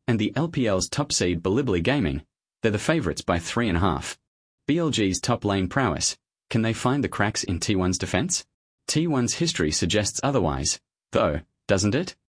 and the LPL's top seed Bilibili Gaming, they're the favourites by 3.5. BLG's top lane prowess, can they find the cracks in T1's defence? T1's history suggests otherwise, though, doesn't it?